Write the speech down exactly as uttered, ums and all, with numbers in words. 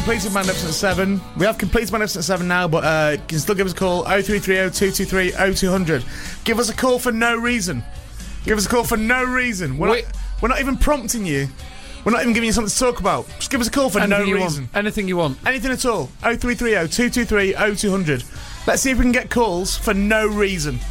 completed Magnificent seven. We have completed Magnificent seven now, but uh, you can still give us a call. oh three three oh, two two three, oh two hundred. Give us a call for no reason. Give us a call for no reason. We're, not, we're not even prompting you. We're not even giving you something to talk about. Just give us a call for Anything no you reason. Want. Anything you want. Anything at all. oh three three oh, two two three, oh two hundred. Let's see if we can get calls for no reason.